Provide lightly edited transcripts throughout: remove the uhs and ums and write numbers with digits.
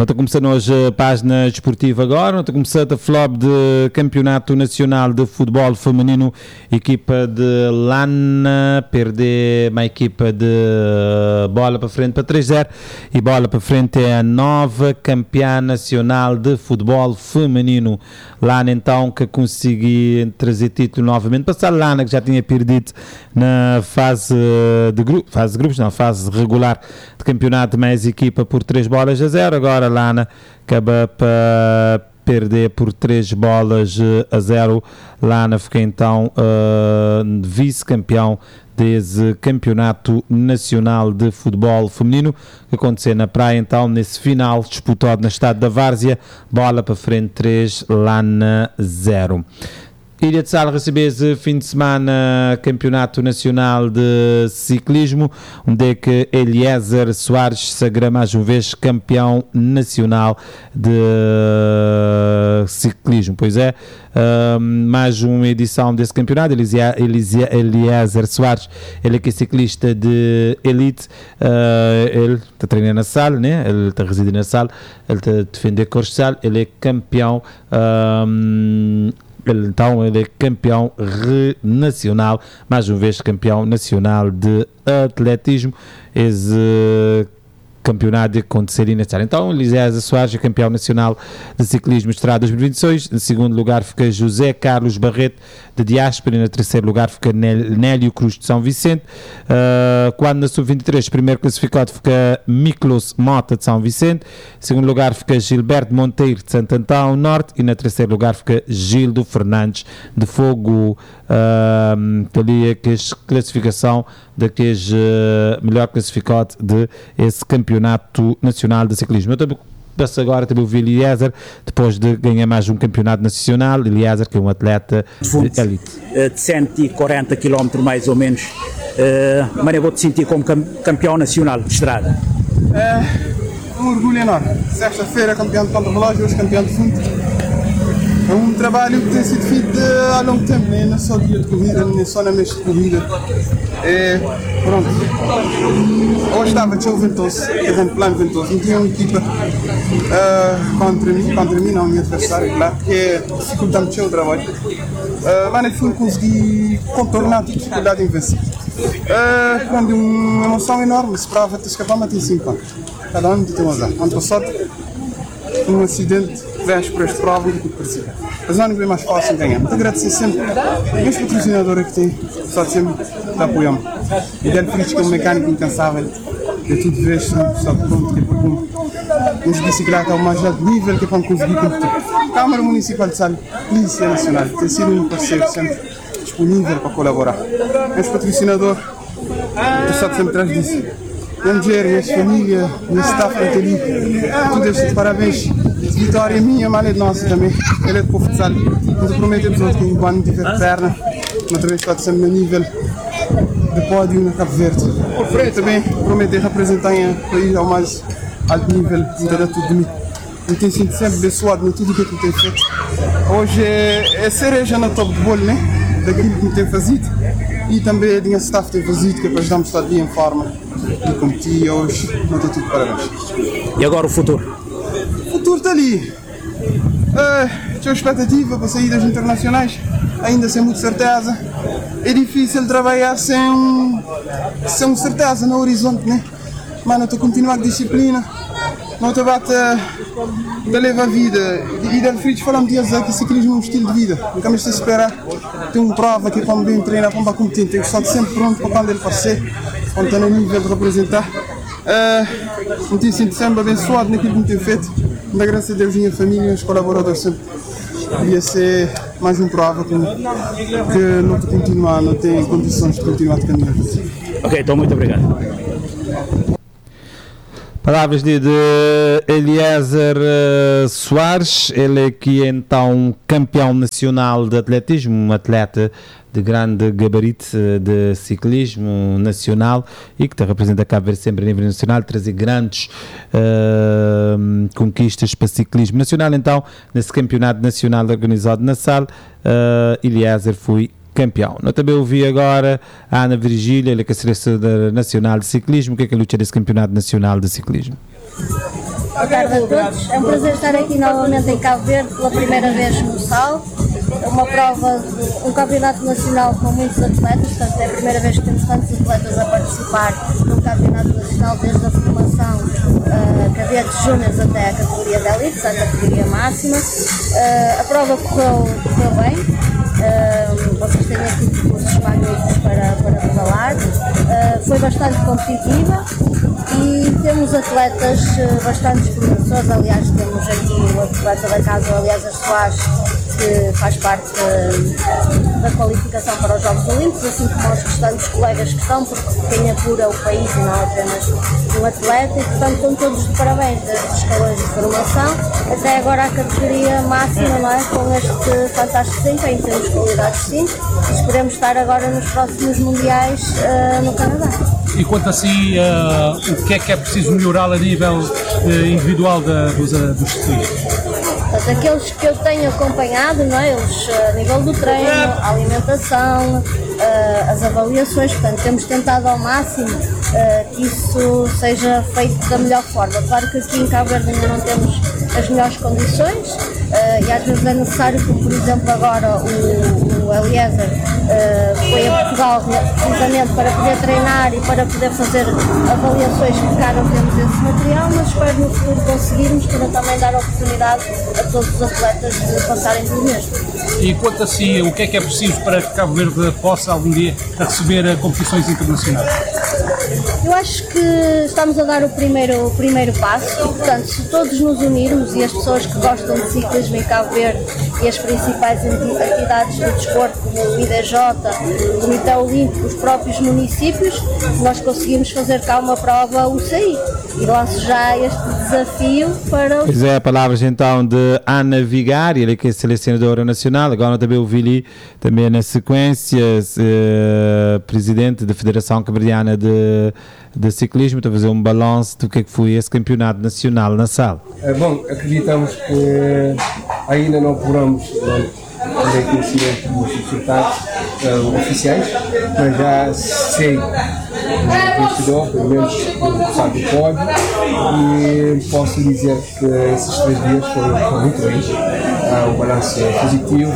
Nós estamos começando hoje a página desportiva agora, nós estamos começando a falar de Campeonato Nacional de Futebol Feminino, equipa de Lana, perder uma equipa de bola para frente para 3-0 e bola para frente é a nova campeã nacional de futebol feminino. Lana então que conseguiu trazer título novamente, passar Lana que já tinha perdido na fase regular de campeonato, mais equipa por 3-0, agora Lana acaba para perder por 3-0. Lana fica então vice-campeão desse campeonato nacional de futebol feminino que aconteceu na praia, então nesse final disputado na estado da Várzea, bola para frente 3, Lana 0. Ilha de Sal recebe esse fim de semana Campeonato Nacional de Ciclismo, onde é que Eliezer Soares sagra mais uma vez campeão nacional de ciclismo. Pois é, mais uma edição desse campeonato. Eliezer Soares, ele que é ciclista de elite, ele está treinando na sala, né? Ele está residindo na sala, ele está a defender cores de sala, ele é campeão. Ele é campeão nacional, mais uma vez campeão nacional de atletismo. Esse campeonato de acontecer neste ano. Então, Eliezer Soares é campeão nacional de ciclismo Estrada 2026. Em segundo lugar fica José Carlos Barreto de Diáspora e no terceiro lugar fica Nélio Cruz de São Vicente. Quando na sub-23, primeiro classificado fica Miklos Mota de São Vicente. Em segundo lugar fica Gilberto Monteiro de Santo Antão Norte e no terceiro lugar fica Gildo Fernandes de Fogo. Ali é que a classificação daqueles melhor classificado de esse campeonato nacional de ciclismo. Eu também passo agora também o Eliezer, depois de ganhar mais um campeonato nacional. Eliezer, que é um atleta de elite. De 140 km mais ou menos, mas eu vou-te sentir como campeão nacional de estrada. É um orgulho enorme. Sexta-feira campeão de contra-relógio, hoje campeão de fundo. É um trabalho que tem sido feito há longo tempo, nem não só dia de corrida, nem só na mês de corrida. Pronto. Hoje estava de ventoso, fazendo plano ventoso. Não tinha uma equipa contra mim, não, minha adversária, claro, que é dificuldade de o trabalho. Mas no fim consegui contornar a dificuldade em vencer. Quando uma emoção enorme, esperava te escapar, mas tem 5 anos. Cada ano tem um azar. Ano passado, um acidente, vésperas de prova e tudo parecido. Mas o ano é mais fácil ganhar. Muito agradecer sempre meus patrocinadores que têm estado sempre a apoiar-me. E Del Fritz, que é um mecânico incansável, que tudo vez está pronto, que é para uns bicicletas ao mais alto nível, que é para conseguir competir. Câmara Municipal de Sal, Polícia Nacional, tem sido um parceiro sempre disponível para colaborar. Meus patrocinadores, estão sempre atrás disso. Minha mulher, minha família, minha staff que ali, tudo isso de parabéns. Vitória minha, mas é nossa também. Ele é de povo de Sal. Nós prometemos outro que enquanto não tiver perna, uma vez está sempre no nível de pódio na Cabo Verde. Eu também prometi representar o país ao mais alto nível, não terá tudo de mim. Eu tenho sido sempre abençoado em tudo o que eu tenho feito. Hoje é cereja no topo de bolo, né? Daquilo que me tem fazido. E também a minha staff tem fazido, que é para ajudar-me a estar bem em forma. E competir hoje, não tem tudo parabéns. E agora o futuro? O futuro está ali. Tenho expectativa para saídas internacionais, ainda sem muita certeza. É difícil trabalhar sem certeza no horizonte, né? Mas não estou a continuar com disciplina. Não estou a levar a vida. E Del Fritz falamos de dizer que ciclismo é um estilo de vida. Nunca me estou a esperar. Tem uma prova que é para me bem treinar, para me competir. Tenho que estar sempre pronto para quando ele aparecer, quando está no nível de representar. Me tenho sido sempre abençoado naquilo que me tenho feito. Da graça a Deus, minha família e os colaboradores sempre. Devia ser mais uma prova que não te continuar, não tem condições de continuar a caminhar. Ok, então muito obrigado. Palavras de Eliezer Soares, ele aqui é então campeão nacional de atletismo, um atleta de grande gabarito de ciclismo nacional e que te representa Cabo Verde sempre a nível nacional, trazer grandes conquistas para ciclismo nacional. Então, nesse campeonato nacional organizado na SAL, Eliezer foi campeão. Eu também ouvi agora a Ana Virgília, ela que é a selecionadora nacional de ciclismo. O que é que luta desse campeonato nacional de ciclismo? Boa tarde a todos. É um prazer estar aqui novamente em Cabo Verde pela primeira vez no SAL. Uma prova, um campeonato nacional com muitos atletas, portanto é a primeira vez que temos tantos atletas a participar num campeonato nacional, desde a formação cadetes júniores até a categoria de elite, a categoria máxima. A prova correu bem. Vocês têm aqui percursos magníficos para pedalar. Foi bastante competitiva e temos atletas bastante promissores. Aliás, temos aqui o atleta da casa, aliás, as Soares, que faz parte da qualificação para os Jogos Olímpicos, assim como os restantes colegas que estão, porque quem apura o país e não apenas um atleta, e portanto estão todos de parabéns, desde os escalões de formação até agora a categoria máxima, não é? Com este fantástico desempenho. Temos qualidades sim, e esperemos estar agora nos próximos mundiais no Canadá. E quanto a si, o que é preciso melhorar a nível individual dos ciclistas? Portanto, aqueles que eu tenho acompanhado, não é? Eles, a nível do treino, a alimentação, as avaliações, portanto, temos tentado ao máximo que isso seja feito da melhor forma. Claro que aqui em Cabo Verde ainda não temos as melhores condições e às vezes é necessário, como por exemplo agora o Eliezer foi a Portugal precisamente para poder treinar e para poder fazer avaliações que cá não temos esse material, mas espero no futuro conseguirmos para também dar oportunidade a todos os atletas de passarem por mesmo. E quanto a si, o que é preciso para que Cabo Verde possa algum dia receber competições internacionais? Eu acho que estamos a dar o primeiro passo e, portanto, se todos nos unirmos e as pessoas que gostam de ciclismo em Cabo Verde e as principais entidades do desporto, como o IDJ, o Comitê Olímpico, os próprios municípios, nós conseguimos fazer cá uma prova UCI. E lanço já este desafio para... Pois é, palavras então de Ana Vigário, ele que é selecionadora nacional, agora também o Vili, também na sequência, presidente da Federação Cabo-Verdiana de Ciclismo, está a fazer um balanço do que é que foi esse campeonato nacional na sala. Bom, acreditamos que ainda não apuramos ter conhecimento dos resultados oficiais, mas já sei o vencedor, pelo menos sabe o pódio, e posso dizer que esses 3 dias foram muito bem, um balanço positivo.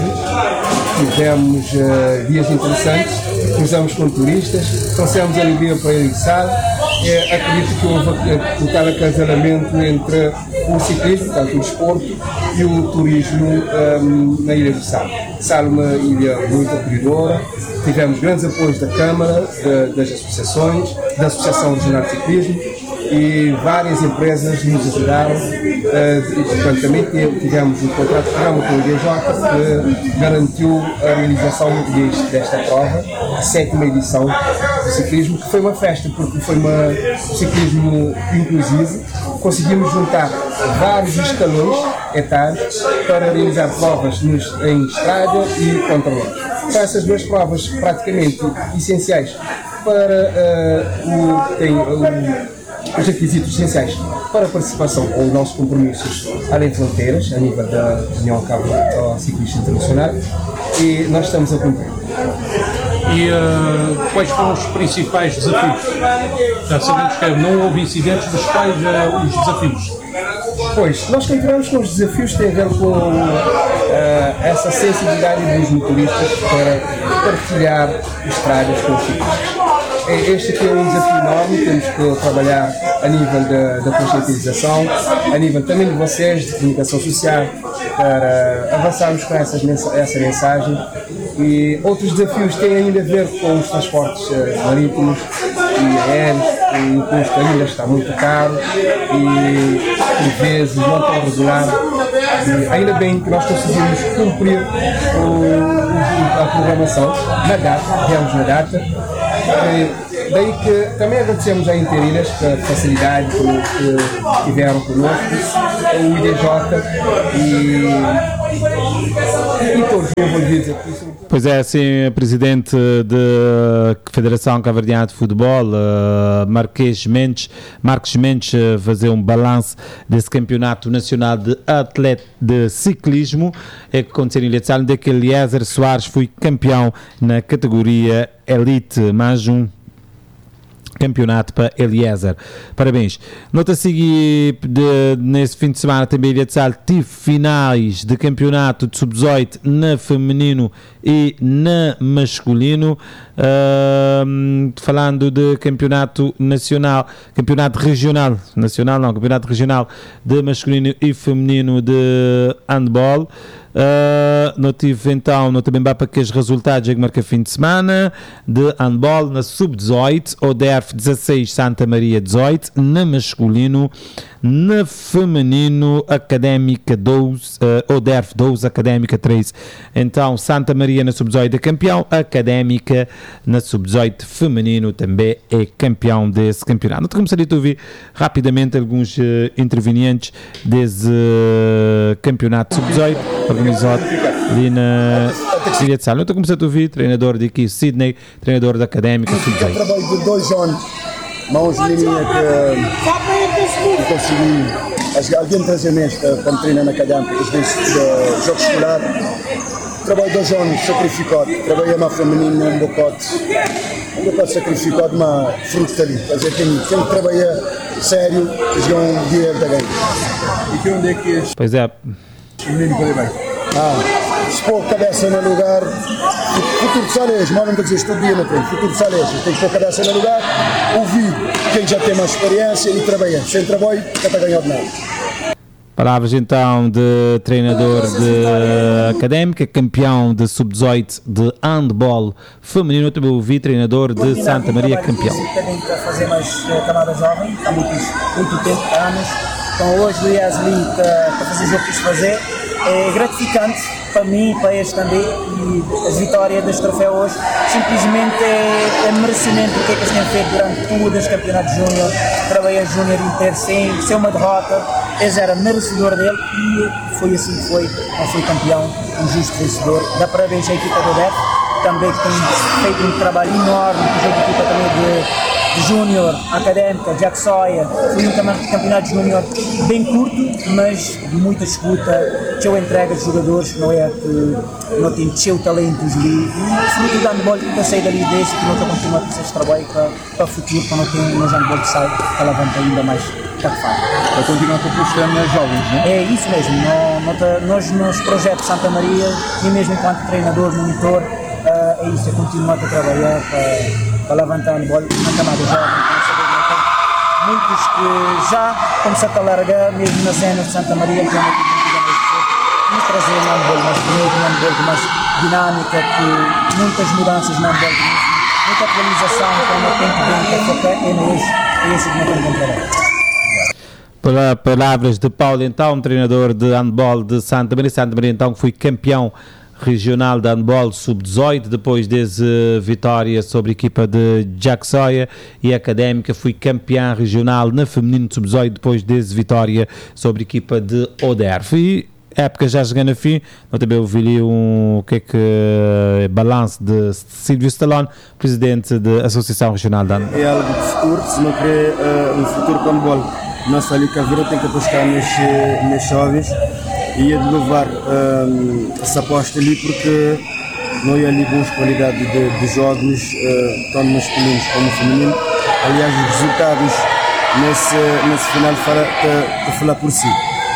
Tivemos dias interessantes, cruzamos com turistas, trouxemos alegria para a Ilha. Acredito que houve um tal acasalamento entre o ciclismo, portanto o desporto, e o turismo na Ilha do Sal. Sal é uma ilha muito acolhedora, tivemos grandes apoios da Câmara, das associações, da Associação Regional de Ciclismo, e várias empresas nos ajudaram. Portanto, também tivemos um contrato de programa com o IDJ que garantiu a realização desta prova, a 7ª edição do ciclismo, que foi uma festa, porque foi um ciclismo inclusivo. Conseguimos juntar vários escalões etários para realizar provas em estrada e contrarrelógio. São essas 2 provas praticamente essenciais para os requisitos essenciais para a participação ou os nossos compromissos além de fronteiras, a nível da União Cabo Ciclista Internacional, e nós estamos a cumprir. E quais foram os principais desafios? Já sabemos que não houve incidentes, mas quais os desafios? Pois, nós continuamos com os desafios que têm a ver com essa sensibilidade dos motoristas para partilhar estradas com os ciclistas. Este aqui é um desafio enorme, temos que trabalhar a nível da conscientização, a nível também de vocês, de comunicação social, para avançarmos com essa mensagem. E outros desafios têm ainda a ver com os transportes marítimos e aéreos, o custo ainda está muito caro e por vezes não tão regular. E ainda bem que nós conseguimos cumprir a programação na data, viemos na data. Daí que também agradecemos à Interinas pela facilidade que tiveram connosco, o IDJ e todos envolvidos aqui. Pois é, assim, presidente da Federação Cabo-Verdiana de Futebol, Marcos Mendes, fazer um balanço desse campeonato nacional de atleta de ciclismo que aconteceu em Ilha de Sal, onde que Eliezer Soares foi campeão na categoria Elite. Mais um campeonato para Eliezer. Parabéns. Nota a seguir, nesse fim de semana também tive finais de campeonato de sub-18 na feminino e na masculino. Falando de campeonato nacional, campeonato regional, campeonato regional de masculino e feminino de handball. Não tive então, não também para que os resultados que marca fim de semana de handball na sub-18, ODERF 16, Santa Maria 18, na masculino, na feminino, Académica 12, ODERF 12, Académica 13. Então, Santa Maria na sub-18 é campeão, Académica na sub-18 feminino também é campeão desse campeonato. Não te começaria a ouvir rapidamente alguns intervenientes desse campeonato sub-18 organizado ali na Ilha de Sal. Não te começaria a ouvir treinador de aqui, Sidney, treinador da Académica sub-18. Trabalho de 2 anos, mãos linha que consegui alguém trazer-me quando treino na Académica, às vezes jogo escolar. Trabalho 2 anos sacrificado, trabalhei na feminina um bocado sacrificado, mas fruto ali. Quer dizer, quem trabalha sério, ganha dinheiro da ganha. E que onde é que és? Pois é. O menino para bem. Se pôr a cabeça no lugar, futuro de Salés, mas não quer dizer todo dia não tem, futuro de Salés, tem que pôr a cabeça no lugar, ouvir quem já tem mais experiência e trabalhar. Sem trabalho, já está ganhando nada. Palavras então de treinador de Académica, campeão de sub-18 de handball feminino, também ouvi treinador de Santa Maria, campeão. Também para fazer mais camada jovem, há muito tempo, há anos. Então hoje o Yasli para fazer o que quis fazer, é gratificante para mim e para eles também, e a vitória deste troféu hoje simplesmente é merecimento do que eles têm feito durante todo este campeonato júnior, trabalhei júnior inteiro sem uma derrota, eles eram merecedor dele e foi assim que foi, não foi campeão, um justo vencedor. Dá parabéns à equipa do DEF, também que tem feito um trabalho enorme, com a equipa também de Júnior, Académica, Jack Sawyer. Foi um campeonato júnior bem curto, mas de muita escuta, teu entrega de jogadores, não é que não tem teu talentos ali, e fruto do handball que eu saí dali desde que não continua a fazer este trabalho para o futuro, para não ter um handball que sai, que levanta ainda mais que faz. Para continuar com o programa nas jovens, não é? É isso mesmo, nós nos projetos Santa Maria, e mesmo enquanto treinador, monitor, é isso, é continuar a trabalhar para levantar o bolo na camada jovem. Muitos que já começaram a largar, mesmo na cena de Santa Maria, que é uma e trazer um handball mais bonito, um handball mais dinâmica, que muitas mudanças no handball, muita atualização, como o tempo dentro é esse que nós temos que trabalhar. Para palavras de Paulo, então, treinador de handball de Santa Maria então foi campeão regional de handball sub-18, depois dessa vitória sobre a equipa de Jack Sawyer, e a Académica foi campeã regional na feminino sub-18, depois dessa vitória sobre a equipa de ODERF. E época já chegando a fim, eu também ouvi o que é que balanço de Silvio Stallone, presidente da Associação Regional de Handball. É algo de futuro, se não querer um futuro com handball, nossa ali Caveira tem que apostar nos jovens e é de louvar essa aposta ali, porque não há ali boas qualidades de jovens, tanto masculinos como feminino. Aliás, os resultados nesse final para falar por si.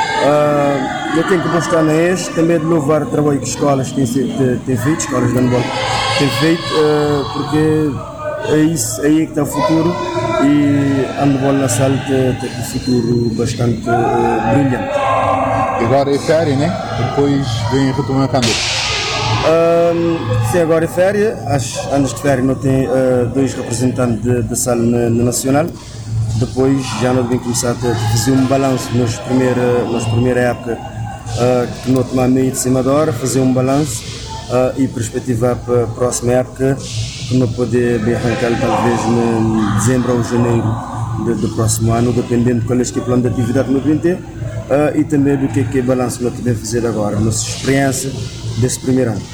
Eu tenho que apostar neste, também de louvar o trabalho que escolas têm feito, escolas de handball têm feito, porque é isso, aí é que está o futuro, e handball na sala tem um futuro bastante brilhante. Agora é férias, né? Depois vem retomar a Cândido. Sim, agora é férias. Antes de férias não tem 2 representantes da sala na Nacional. Depois já não devem começar a fazer um balanço nas primeira época que não tomar meio de cima da hora, fazer um balanço e perspectivar para a próxima época, que não poder bem arrancar talvez em dezembro ou janeiro do próximo ano, dependendo de qual é o plano de atividade que nós devemos ter, e também do que é balanço que nós podemos fazer agora, nossa experiência desse primeiro ano.